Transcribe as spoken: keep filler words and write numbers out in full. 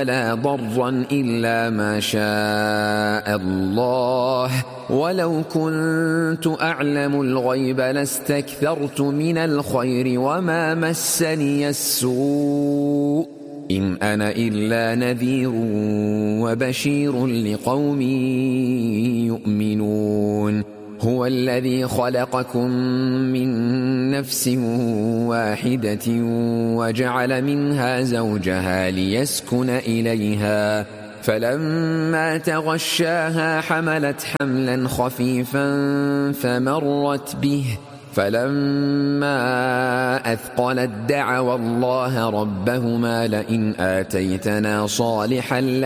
ولا ضرا إلا ما شاء الله ولو كنت أعلم الغيب لاستكثرت من الخير وما مسني السوء إن أنا إلا نذير وبشير لقوم يؤمنون هو الذي خلقكم من نفس واحدة وجعل منها زوجها ليسكن إليها فلما تغشاها حملت حملا خفيفا فمرت به فلما أثقلت دعوا الله ربهما لئن آتيتنا صالحا